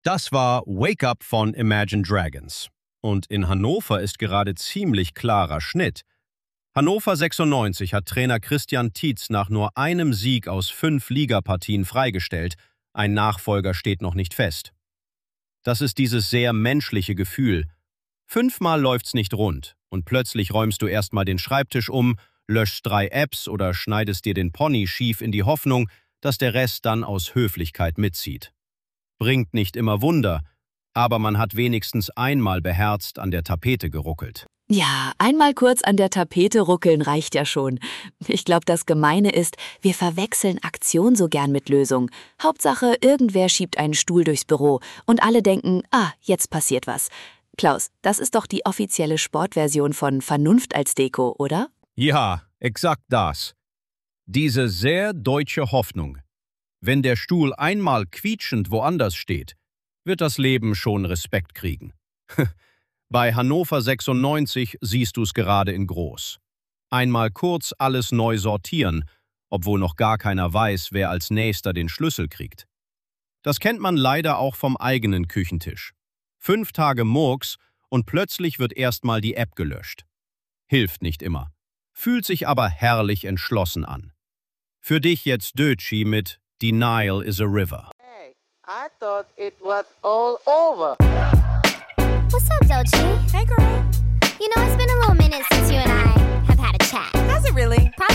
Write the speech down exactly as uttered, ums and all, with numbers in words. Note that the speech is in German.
Das war Wake Up von Imagine Dragons. Und in Hannover ist gerade ziemlich klarer Schnitt. Hannover sechsundneunzig hat Trainer Christian Tietz nach nur einem Sieg aus fünf Ligapartien freigestellt. Ein Nachfolger steht noch nicht fest. Das ist dieses sehr menschliche Gefühl. Fünfmal läuft's nicht rund und plötzlich räumst du erstmal den Schreibtisch um, löschst drei Apps oder schneidest dir den Pony schief in die Hoffnung, dass der Rest dann aus Höflichkeit mitzieht. Bringt nicht immer Wunder, aber man hat wenigstens einmal beherzt an der Tapete geruckelt. Ja, einmal kurz an der Tapete ruckeln reicht ja schon. Ich glaube, das Gemeine ist, wir verwechseln Aktion so gern mit Lösung. Hauptsache, irgendwer schiebt einen Stuhl durchs Büro und alle denken, ah, jetzt passiert was. Klaus, das ist doch die offizielle Sportversion von Vernunft als Deko, oder? Ja, exakt das. Diese sehr deutsche Hoffnung. Wenn der Stuhl einmal quietschend woanders steht, wird das Leben schon Respekt kriegen. Bei Hannover sechsundneunzig siehst du es gerade in groß. Einmal kurz alles neu sortieren, obwohl noch gar keiner weiß, wer als Nächster den Schlüssel kriegt. Das kennt man leider auch vom eigenen Küchentisch. Fünf Tage Murks und plötzlich wird erstmal die App gelöscht. Hilft nicht immer, fühlt sich aber herrlich entschlossen an. Für dich jetzt Dötschi mit Denial is a River. Hey, I thought it was all over. What's up, Doechii? Hey, girl. You know, it's been a little minute since you and I have had a chat. Has it really? Probably